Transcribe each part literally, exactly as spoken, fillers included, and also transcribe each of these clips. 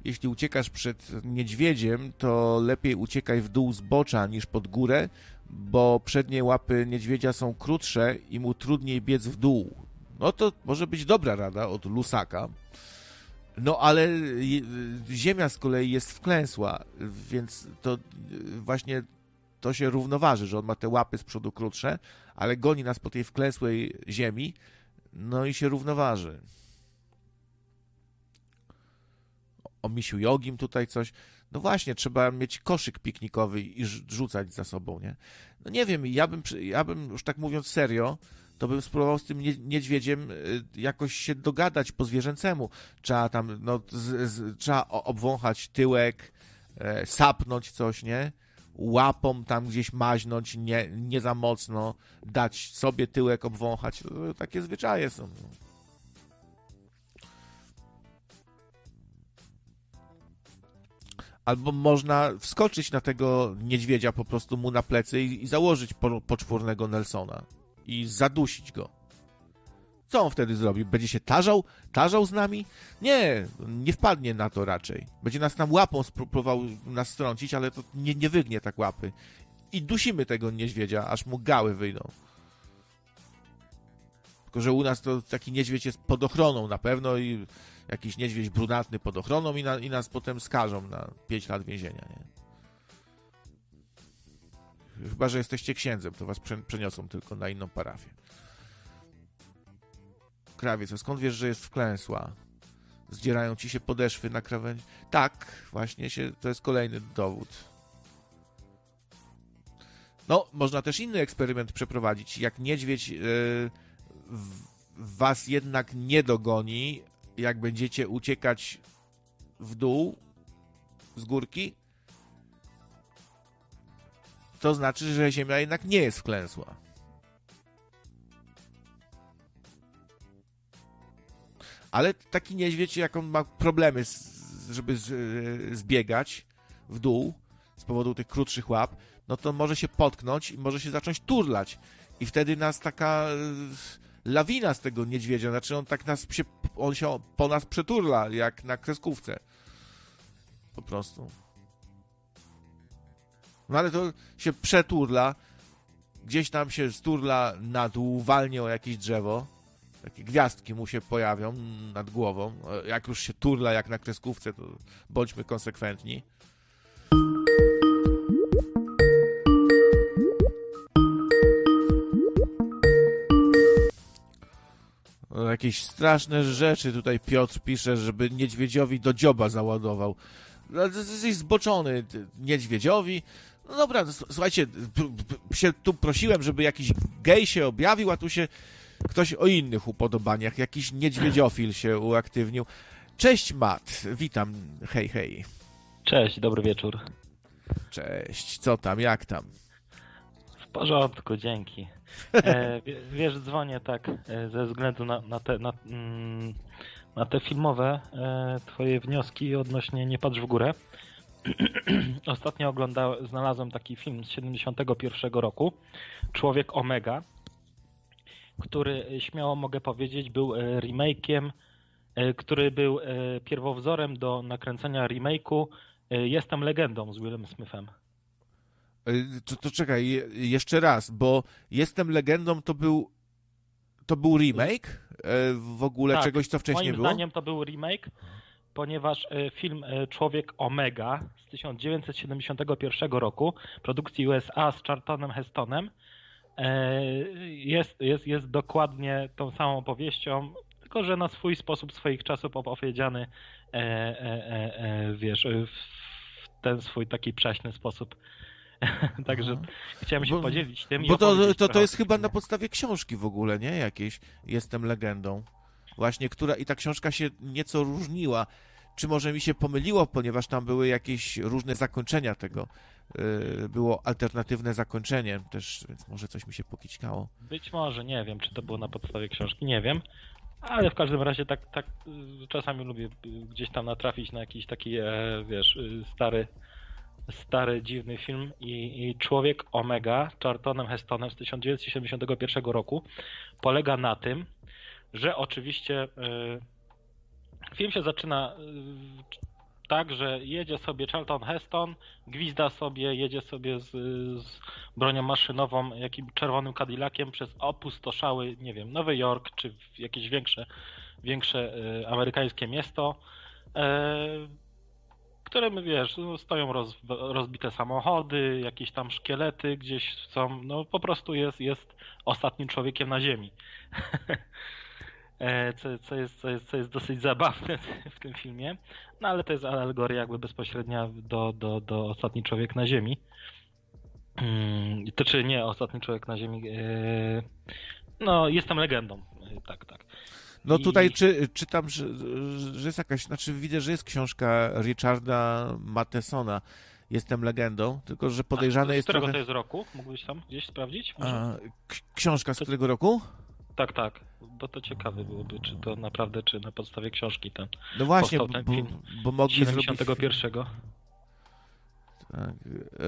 jeśli uciekasz przed niedźwiedziem, to lepiej uciekaj w dół zbocza niż pod górę, bo przednie łapy niedźwiedzia są krótsze i mu trudniej biec w dół. No to może być dobra rada od lusaka. No ale ziemia z kolei jest wklęsła, więc to właśnie to się równoważy, że on ma te łapy z przodu krótsze, ale goni nas po tej wklęsłej ziemi, no i się równoważy. O misiu jogim tutaj coś. No właśnie, trzeba mieć koszyk piknikowy i rzucać za sobą, nie? No nie wiem, ja bym, ja bym już tak mówiąc serio, to bym spróbował z tym niedźwiedziem jakoś się dogadać po zwierzęcemu. Trzeba tam, no, z, z, trzeba obwąchać tyłek, e, sapnąć coś, nie? Łapą tam gdzieś maźnąć, nie, nie za mocno, dać sobie tyłek obwąchać. To takie zwyczaje są. No. Albo można wskoczyć na tego niedźwiedzia po prostu mu na plecy i, i założyć po, poczwórnego Nelsona i zadusić go. Co on wtedy zrobi? Będzie się tarzał? Tarzał z nami? Nie, nie wpadnie na to raczej. Będzie nas tam łapą spróbował nas strącić, ale to nie, nie wygnie tak łapy. I dusimy tego niedźwiedzia, aż mu gały wyjdą. Tylko że u nas to taki niedźwiedź jest pod ochroną na pewno i jakiś niedźwiedź brunatny pod ochroną i, na, i nas potem skażą na pięć lat więzienia, nie? Chyba że jesteście księdzem, to was przeniosą tylko na inną parafię. Krawiec, a skąd wiesz, że jest wklęsła? Zdzierają ci się podeszwy na krawędzi? Tak, właśnie się, to jest kolejny dowód. No, można też inny eksperyment przeprowadzić. Jak niedźwiedź yy, was jednak nie dogoni, jak będziecie uciekać w dół z górki, to znaczy, że ziemia jednak nie jest wklęsła. Ale taki niedźwiedź, jak on ma problemy, z, żeby z, zbiegać w dół z powodu tych krótszych łap, no to może się potknąć i może się zacząć turlać. I wtedy nas taka lawina z tego niedźwiedzia, znaczy on tak nas się, on się po nas przeturla, jak na kreskówce. Po prostu. No ale to się przeturla, gdzieś tam się sturla na dół, walnie o jakieś drzewo, takie gwiazdki mu się pojawią nad głową. Jak już się turla jak na kreskówce, to bądźmy konsekwentni. O, jakieś straszne rzeczy tutaj Piotr pisze, żeby niedźwiedziowi do dzioba załadował. Jesteś zboczony niedźwiedziowi. No dobra, słuchajcie, się tu prosiłem, żeby jakiś gej się objawił, a tu się ktoś o innych upodobaniach, jakiś niedźwiedziofil się uaktywnił. Cześć Matt, witam, hej, hej. Cześć, dobry wieczór. Cześć, co tam, jak tam? W porządku, dzięki. E, wiesz, dzwonię tak e, ze względu na, na, te, na, mm, na te filmowe e, twoje wnioski odnośnie Nie patrz w górę. Ostatnio oglądałem, znalazłem taki film z siedemdziesiątego pierwszego roku, Człowiek Omega, który śmiało mogę powiedzieć był remake'iem, który był pierwowzorem do nakręcenia remake'u Jestem legendą z Willem Smithem. To, to czekaj, jeszcze raz, bo Jestem legendą to był to był remake w ogóle tak, czegoś, co wcześniej moim było? Moim zdaniem to był remake, ponieważ film Człowiek Omega z tysiąc dziewięćset siedemdziesiątego pierwszego roku, produkcji U S A z Charltonem Hestonem, Jest, jest, jest dokładnie tą samą opowieścią, tylko że na swój sposób swoich czasów opowiedziany e, e, e, wiesz, w ten swój taki przaśny sposób. Także Aha. chciałem się bo, podzielić tym. Bo to, to, to jest chyba na podstawie książki w ogóle, nie? Jakieś Jestem legendą. Właśnie, która i ta książka się nieco różniła. Czy może mi się pomyliło, ponieważ tam były jakieś różne zakończenia tego. Było alternatywne zakończenie też, więc może coś mi się pokićkało. Być może, nie wiem, czy to było na podstawie książki, nie wiem, ale w każdym razie tak, tak czasami lubię gdzieś tam natrafić na jakiś taki, wiesz, stary, stary, dziwny film i, i Człowiek Omega Charltonem Hestonem z tysiąc dziewięćset siedemdziesiątego pierwszego roku polega na tym, że oczywiście film się zaczyna tak, że jedzie sobie Charlton Heston, gwizda sobie, jedzie sobie z, z bronią maszynową, jakim czerwonym Cadillaciem przez opustoszały, nie wiem, Nowy Jork, czy jakieś większe, większe e, amerykańskie miasto, e, w którym, wiesz, no, stoją roz, rozbite samochody, jakieś tam szkielety gdzieś są, no po prostu jest, jest ostatnim człowiekiem na ziemi. Co, co, jest, co, jest, co jest dosyć zabawne w tym filmie, no ale to jest alegoria jakby bezpośrednia do, do, do Ostatni Człowiek na Ziemi. To czy nie Ostatni Człowiek na Ziemi, no Jestem legendą, tak, tak. No I... tutaj czy, czytam, że, że jest jakaś, znaczy widzę, że jest książka Richarda Mathesona, Jestem legendą, tylko że podejrzane jest z którego trochę... to jest roku? Mógłbyś tam gdzieś sprawdzić? A, k- książka z którego roku? Tak, tak, bo to ciekawe byłoby, czy to naprawdę, czy na podstawie książki ten No właśnie, powstał ten bo, film bo mogli siedemdziesiątego zrobić... pierwszego. Tak, e...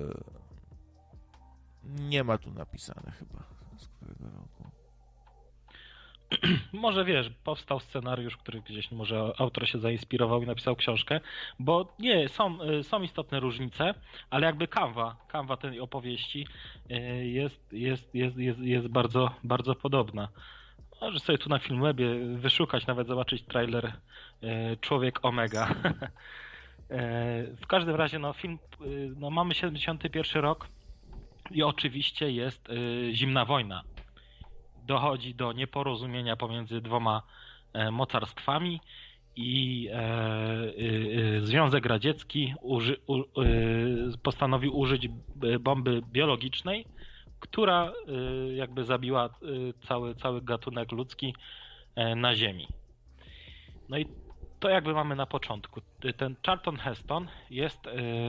nie ma tu napisane chyba, z którego roku. Może wiesz, powstał scenariusz, który gdzieś może autor się zainspirował i napisał książkę, bo nie, są, są istotne różnice, ale jakby kanwa, kanwa tej opowieści jest, jest, jest, jest, jest bardzo, bardzo podobna. Możesz sobie tu na Filmwebie wyszukać, nawet zobaczyć trailer Człowiek Omega. W każdym razie no, film, no, mamy siedemdziesiąty pierwszy rok i oczywiście jest zimna wojna. Dochodzi do nieporozumienia pomiędzy dwoma mocarstwami i e, e, Związek Radziecki uży, u, e, postanowił użyć bomby biologicznej, która e, jakby zabiła cały, cały gatunek ludzki na Ziemi. No i to jakby mamy na początku. Ten Charlton Heston jest,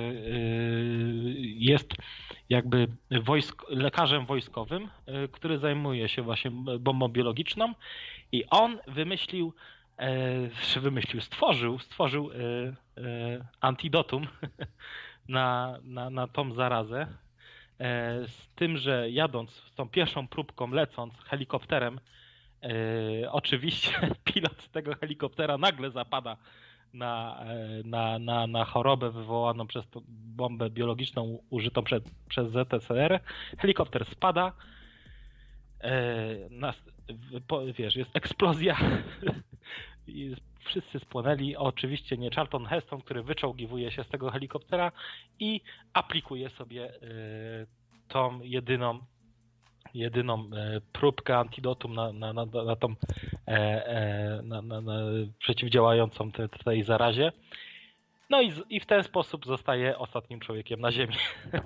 jest jakby wojsk, lekarzem wojskowym, który zajmuje się właśnie bombą biologiczną i on wymyślił, czy wymyślił, stworzył, stworzył antidotum na, na, na tą zarazę. Z tym, że jadąc z tą pierwszą próbką, lecąc helikopterem, Yy, oczywiście pilot tego helikoptera nagle zapada na, na, na, na chorobę wywołaną przez tą bombę biologiczną użytą przed, przez Z T C R. Helikopter spada. Yy, nas, po, wiesz, jest eksplozja. I wszyscy spłonęli. Oczywiście nie Charlton Heston, który wyczołgiwuje się z tego helikoptera i aplikuje sobie yy, tą jedyną jedyną próbkę antidotum na, na, na, na tą na, na, na przeciwdziałającą te, tej zarazie. No i, z, i w ten sposób zostaje ostatnim człowiekiem na Ziemi.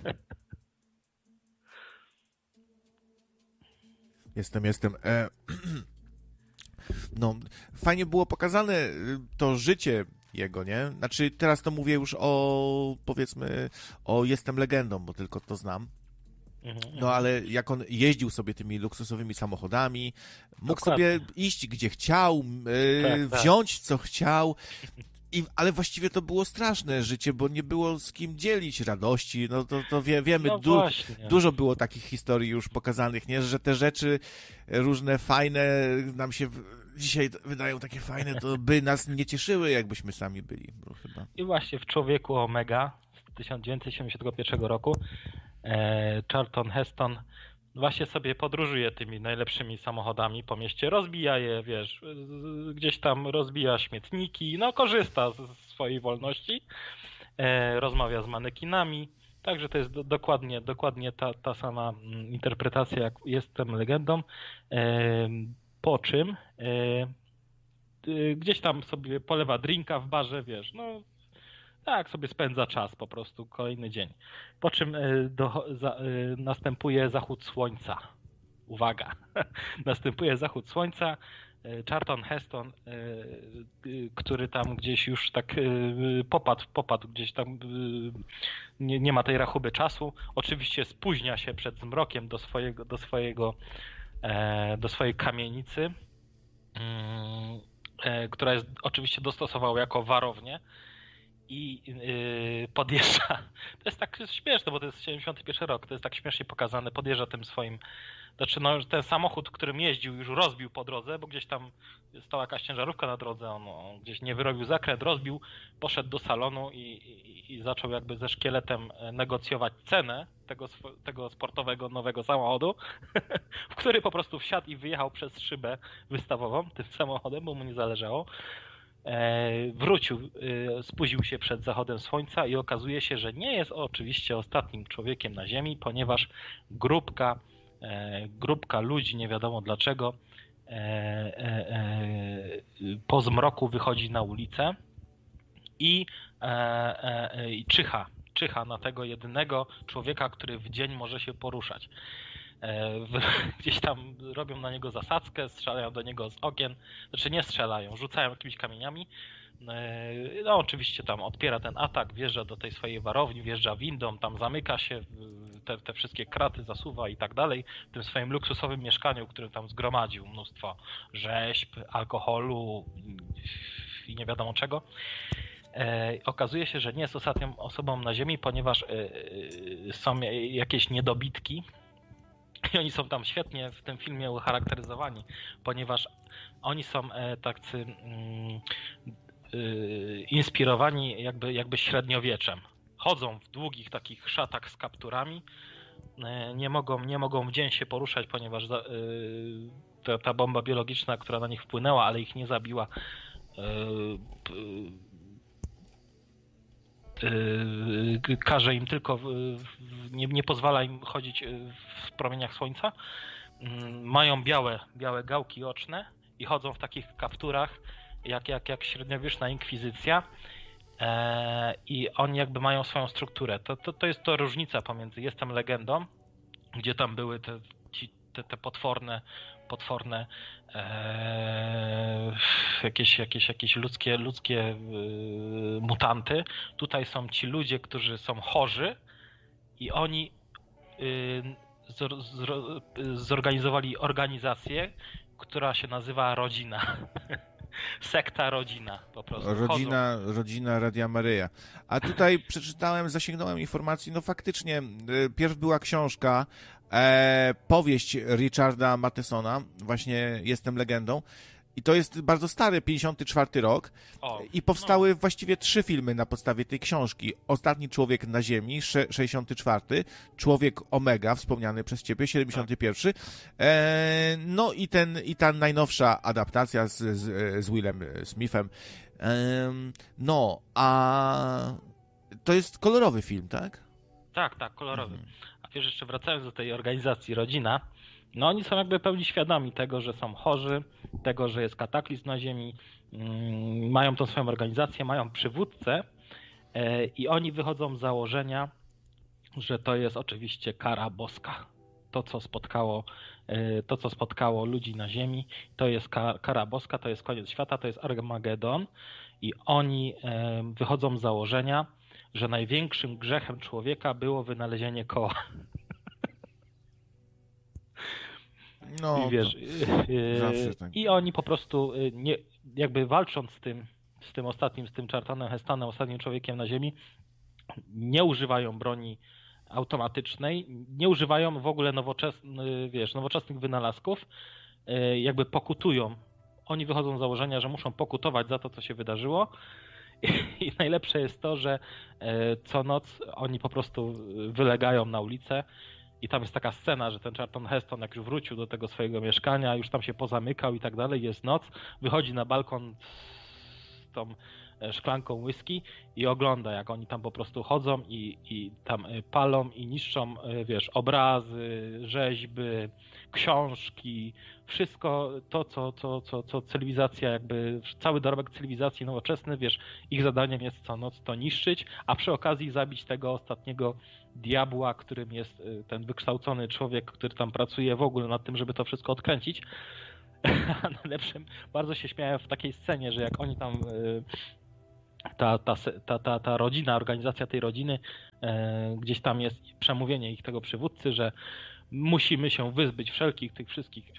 Jestem, jestem. E... No, fajnie było pokazane to życie jego, nie? Znaczy teraz to mówię już o, powiedzmy, o Jestem legendą, bo tylko to znam. No ale jak on jeździł sobie tymi luksusowymi samochodami, mógł Dokładnie. sobie iść gdzie chciał, yy, tak, wziąć tak. co chciał, i, ale właściwie to było straszne życie, bo nie było z kim dzielić radości, no to, to wie, wiemy, no du, dużo było takich historii już pokazanych, nie? Że te rzeczy różne fajne nam się dzisiaj wydają takie fajne, to by nas nie cieszyły, jakbyśmy sami byli. Bo chyba. I właśnie w Człowieku Omega z tysiąc dziewięćset siedemdziesiątego pierwszego roku Charlton Heston właśnie sobie podróżuje tymi najlepszymi samochodami po mieście, rozbija je, wiesz, gdzieś tam rozbija śmietniki, no korzysta ze swojej wolności, rozmawia z manekinami, także to jest do, dokładnie, dokładnie ta, ta sama interpretacja, jak Jestem legendą, po czym gdzieś tam sobie polewa drinka w barze, wiesz, no tak sobie spędza czas po prostu, kolejny dzień. Po czym do, za, następuje zachód słońca. Uwaga! Następuje zachód słońca. Charlton Heston, który tam gdzieś już tak popadł, popadł gdzieś tam, nie, nie ma tej rachuby czasu. Oczywiście spóźnia się przed zmrokiem do swojego, do swojego, do swojej kamienicy, która jest oczywiście dostosował jako warownię. I yy, podjeżdża, to jest tak śmieszne, bo to jest siedemdziesiąty pierwszy rok, to jest tak śmiesznie pokazane, podjeżdża tym swoim Znaczy, no, ten samochód, którym jeździł, już rozbił po drodze, bo gdzieś tam stała jakaś ciężarówka na drodze, on, on gdzieś nie wyrobił zakręt, rozbił, poszedł do salonu i, i, i zaczął jakby ze szkieletem negocjować cenę tego, tego sportowego nowego samochodu, w który po prostu wsiadł i wyjechał przez szybę wystawową tym samochodem, bo mu nie zależało. Wrócił, spóźnił się przed zachodem słońca i okazuje się, że nie jest oczywiście ostatnim człowiekiem na Ziemi, ponieważ grupka, grupka ludzi, nie wiadomo dlaczego, po zmroku wychodzi na ulicę i, i czyha, czyha na tego jedynego człowieka, który w dzień może się poruszać. Gdzieś tam robią na niego zasadzkę, strzelają do niego z okien, znaczy nie strzelają, rzucają jakimiś kamieniami. No oczywiście tam odpiera ten atak, wjeżdża do tej swojej warowni, wjeżdża windą, tam zamyka się, te, te wszystkie kraty zasuwa i tak dalej, w tym swoim luksusowym mieszkaniu, w którym tam zgromadził mnóstwo rzeźb, alkoholu i nie wiadomo czego. Okazuje się, że nie jest ostatnią osobą na Ziemi, ponieważ są jakieś niedobitki. I oni są tam świetnie w tym filmie ucharakteryzowani, ponieważ oni są tacy mm, y, inspirowani jakby, jakby średniowieczem. Chodzą w długich takich szatach z kapturami, nie mogą, nie mogą w dzień się poruszać, ponieważ y, ta, ta bomba biologiczna, która na nich wpłynęła, ale ich nie zabiła, y, y, Yy, każe im tylko, nie, nie pozwala im chodzić w promieniach słońca. Yy, mają białe, białe gałki oczne i chodzą w takich kapturach jak, jak, jak średniowieczna inkwizycja. Yy, I oni jakby mają swoją strukturę. To, to, to jest to różnica pomiędzy Jestem legendą, gdzie tam były te, ci, te, te potworne potworne e, jakieś, jakieś, jakieś ludzkie, ludzkie e, mutanty. Tutaj są ci ludzie, którzy są chorzy i oni e, zor, zor, zorganizowali organizację, która się nazywa Rodzina. Sekta Rodzina po prostu. Rodzina, rodzina Radia Maryja. A tutaj przeczytałem, zasięgnąłem informacji, no faktycznie, pierw była książka, e, powieść Richarda Mathesona, właśnie Jestem legendą. I to jest bardzo stary, pięćdziesiąty czwarty rok. O, I powstały no. właściwie trzy filmy na podstawie tej książki. Ostatni człowiek na Ziemi, sześćdziesiąty czwarty. Człowiek Omega, wspomniany przez ciebie, siedemdziesiąty pierwszy. Tak. E, no i, ten, i ta najnowsza adaptacja z, z, z Willem Smithem. E, no, a to jest kolorowy film, tak? Tak, tak, kolorowy. Mhm. A wiesz, jeszcze wracając do tej organizacji Rodzina, no oni są jakby pełni świadomi tego, że są chorzy, tego, że jest kataklizm na Ziemi, yy, mają tą swoją organizację, mają przywódcę yy, i oni wychodzą z założenia, że to jest oczywiście kara boska. To, co spotkało, yy, to, co spotkało ludzi na Ziemi, to jest ka- kara boska, to jest koniec świata, to jest Armagedon i oni yy, wychodzą z założenia, że największym grzechem człowieka było wynalezienie koła. No, I wiesz, yy, tak. i oni po prostu nie, jakby walcząc z tym, z tym ostatnim, z tym Charltonem Hestonem, ostatnim człowiekiem na Ziemi, nie używają broni automatycznej, nie używają w ogóle nowoczesnych, wiesz, nowoczesnych wynalazków, yy, jakby pokutują. Oni wychodzą z założenia, że muszą pokutować za to, co się wydarzyło. I, i najlepsze jest to, że yy, co noc oni po prostu wylegają na ulicę. I tam jest taka scena, że ten Charlton Heston, jak już wrócił do tego swojego mieszkania, już tam się pozamykał i tak dalej, jest noc, wychodzi na balkon z tą szklanką whisky i ogląda, jak oni tam po prostu chodzą i, i tam palą i niszczą, wiesz, obrazy, rzeźby, książki, wszystko to, co, co, co, co cywilizacja, jakby cały dorobek cywilizacji nowoczesny, wiesz, ich zadaniem jest co noc to niszczyć, a przy okazji zabić tego ostatniego diabła, którym jest ten wykształcony człowiek, który tam pracuje w ogóle nad tym, żeby to wszystko odkręcić. A najlepszym, bardzo się śmiałem w takiej scenie, że jak oni tam ta, ta, ta, ta, ta rodzina, organizacja tej rodziny, gdzieś tam jest przemówienie ich tego przywódcy, że musimy się wyzbyć wszelkich tych wszystkich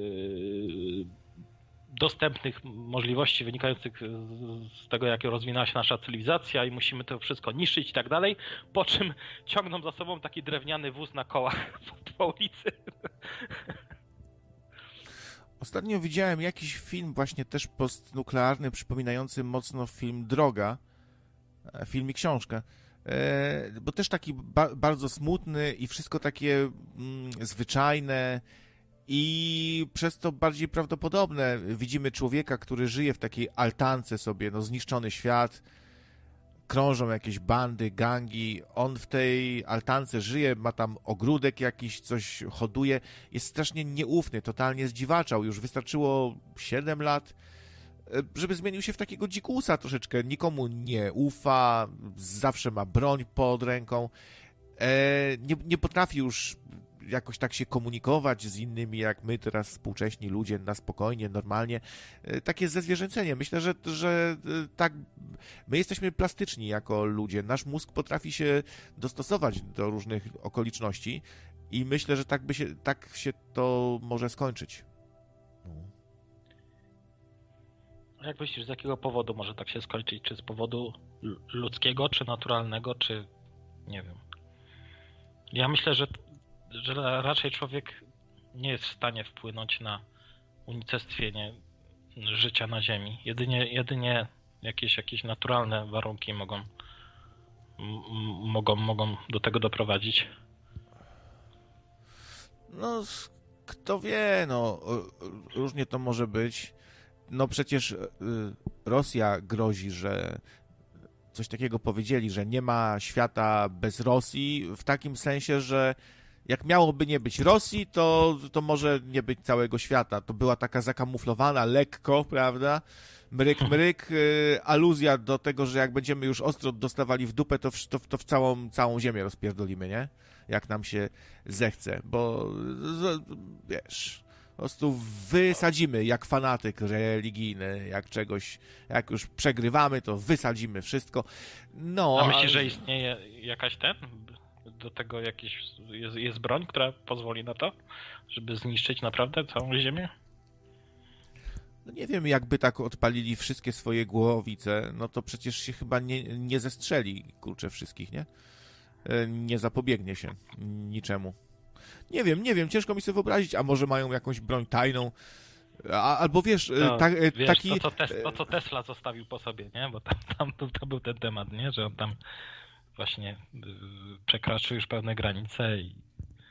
dostępnych możliwości wynikających z tego, jak rozwinęła się nasza cywilizacja i musimy to wszystko niszczyć i tak dalej, po czym ciągną za sobą taki drewniany wóz na kołach po ulicy Ostatnio widziałem jakiś film właśnie też postnuklearny, przypominający mocno film Droga, film i książkę, e, bo też taki ba- bardzo smutny i wszystko takie mm, zwyczajne i przez to bardziej prawdopodobne. Widzimy człowieka, który żyje w takiej altance sobie, no zniszczony świat, krążą jakieś bandy, gangi, on w tej altance żyje, ma tam ogródek jakiś, coś hoduje, jest strasznie nieufny, totalnie zdziwaczał, już wystarczyło siedem lat, żeby zmienił się w takiego dzikusa troszeczkę, nikomu nie ufa, zawsze ma broń pod ręką, nie, nie potrafi już jakoś tak się komunikować z innymi, jak my teraz współcześni ludzie, na spokojnie, normalnie. Takie zezwierzęcenie. Myślę, że, że tak, my jesteśmy plastyczni jako ludzie. Nasz mózg potrafi się dostosować do różnych okoliczności i myślę, że tak by się, tak się to może skończyć. Jak myślisz, z jakiego powodu może tak się skończyć? Czy z powodu ludzkiego, czy naturalnego, czy nie wiem. Ja myślę, że że raczej człowiek nie jest w stanie wpłynąć na unicestwienie życia na Ziemi. Jedynie, jedynie jakieś, jakieś naturalne warunki mogą, m- mogą, mogą do tego doprowadzić. No, kto wie, no, różnie to może być. No przecież Rosja grozi, że coś takiego powiedzieli, że nie ma świata bez Rosji, w takim sensie, że jak miałoby nie być Rosji, to, to może nie być całego świata. To była taka zakamuflowana lekko, prawda? Mryk, mryk, y, aluzja do tego, że jak będziemy już ostro dostawali w dupę, to w, to, to w całą, całą ziemię rozpierdolimy, nie? Jak nam się zechce, bo z, wiesz, po prostu wysadzimy jak fanatyk religijny, jak czegoś, jak już przegrywamy, to wysadzimy wszystko. No, a myślisz, że istnieje jakaś ten... do tego jakieś jest, jest broń, która pozwoli na to, żeby zniszczyć naprawdę całą Ziemię? No nie wiem, jakby tak odpalili wszystkie swoje głowice, no to przecież się chyba nie, nie zestrzeli, kurczę, wszystkich, nie? Nie zapobiegnie się niczemu. Nie wiem, nie wiem, ciężko mi sobie wyobrazić, a może mają jakąś broń tajną, a, albo wiesz, no, ta, wiesz taki... To co, tes, to, co Tesla zostawił po sobie, nie? Bo tam, tam to, to był ten temat, nie? Że on tam właśnie przekraczył już pewne granice i...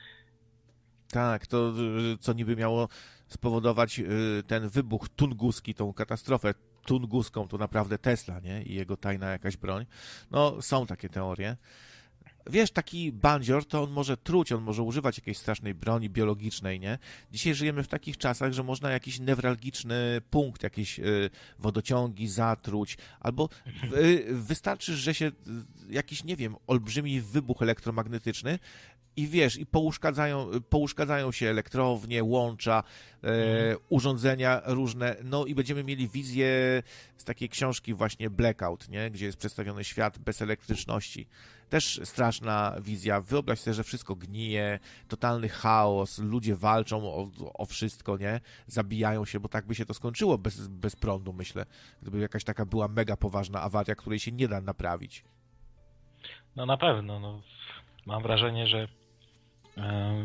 Tak, to co niby miało spowodować ten wybuch tunguski, tą katastrofę tunguską, to naprawdę Tesla, nie? I jego tajna jakaś broń. No, są takie teorie. Wiesz, taki bandzior, to on może truć, on może używać jakiejś strasznej broni biologicznej, nie? Dzisiaj żyjemy w takich czasach, że można jakiś newralgiczny punkt, jakieś y, wodociągi zatruć, albo y, wystarczy, że się y, jakiś, nie wiem, olbrzymi wybuch elektromagnetyczny i wiesz, i pouszkadzają, pouszkadzają się elektrownie, łącza, e, urządzenia różne, no i będziemy mieli wizję z takiej książki właśnie Blackout, nie? Gdzie jest przedstawiony świat bez elektryczności. Też straszna wizja. Wyobraź sobie, że wszystko gnije, totalny chaos, ludzie walczą o, o wszystko, nie? Zabijają się, bo tak by się to skończyło bez, bez prądu, myślę. Gdyby jakaś taka była mega poważna awaria, której się nie da naprawić. No na pewno, no. Mam wrażenie, że e,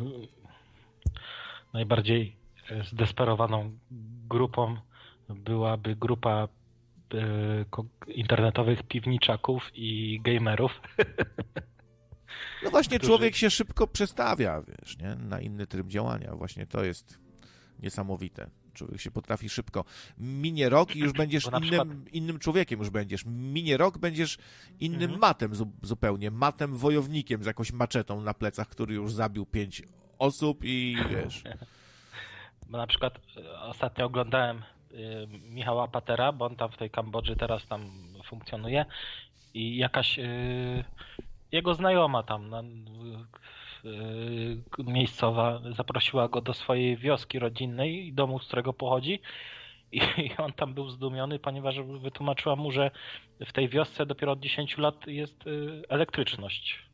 najbardziej zdesperowaną grupą byłaby grupa e, internetowych piwniczaków i gamerów. No właśnie, którzy... człowiek się szybko przestawia, wiesz, nie? Na inny tryb działania. Właśnie to jest niesamowite. Człowiek się potrafi szybko. Minie rok i już będziesz innym, przykład... innym człowiekiem już będziesz. Minie rok, będziesz innym mhm. matem zu- zupełnie. Matem wojownikiem z jakąś maczetą na plecach, który już zabił pięć osób i wiesz. Bo na przykład ostatnio oglądałem y, Michała Patera, bo on tam w tej Kambodży teraz tam funkcjonuje i jakaś y, jego znajoma tam na, y, miejscowa zaprosiła go do swojej wioski rodzinnej i domu, z którego pochodzi i, i on tam był zdumiony, ponieważ wytłumaczyła mu, że w tej wiosce dopiero od dziesięciu lat jest y, elektryczność.